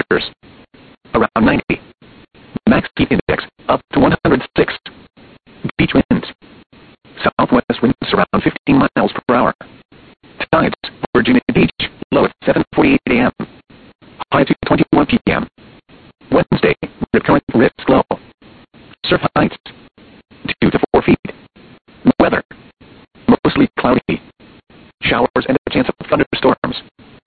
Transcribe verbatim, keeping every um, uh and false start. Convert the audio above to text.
temperatures around ninety. Max heat index up to one hundred six. Beach winds. Southwest winds around fifteen miles per hour.